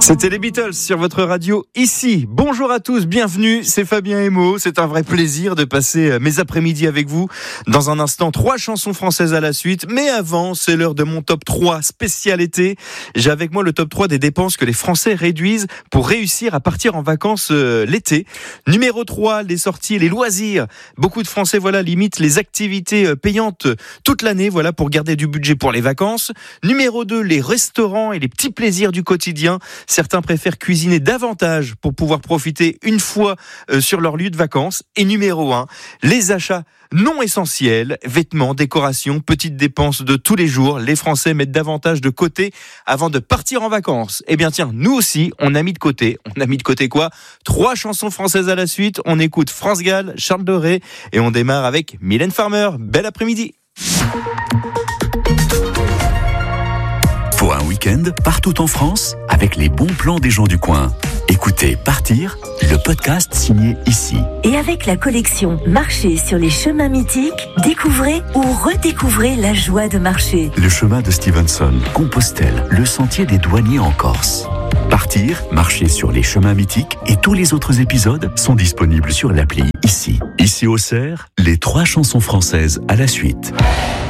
C'était les Beatles sur votre radio ici. Bonjour à tous, bienvenue, c'est Fabien Emo. C'est un vrai plaisir de passer mes après-midi avec vous. Dans un instant, 3 chansons françaises à la suite. Mais avant, c'est l'heure de mon top 3 spécial été. J'ai avec moi le top 3 des dépenses que les Français réduisent pour réussir à partir en vacances l'été. Numéro 3, les sorties et les loisirs. Beaucoup de Français limitent les activités payantes toute l'année pour garder du budget pour les vacances. Numéro 2, les restaurants et les petits plaisirs du quotidien. Certains préfèrent cuisiner davantage pour pouvoir profiter une fois sur leur lieu de vacances. Et numéro 1, les achats non essentiels, vêtements, décorations, petites dépenses de tous les jours. Les Français mettent davantage de côté avant de partir en vacances. Eh bien tiens, nous aussi, on a mis de côté. On a mis de côté quoi ? 3 chansons françaises à la suite. On écoute France Gall, Charles Doré et on démarre avec Mylène Farmer. Bel après-midi. Pour un week-end, partout en France, avec les bons plans des gens du coin. Écoutez Partir, le podcast signé ici. Et avec la collection Marcher sur les chemins mythiques, découvrez ou redécouvrez la joie de marcher. Le chemin de Stevenson, Compostelle, le sentier des douaniers en Corse. Partir, marcher sur les chemins mythiques et tous les autres épisodes sont disponibles sur l'appli ici. Ici au Cerf, les 3 chansons françaises à la suite.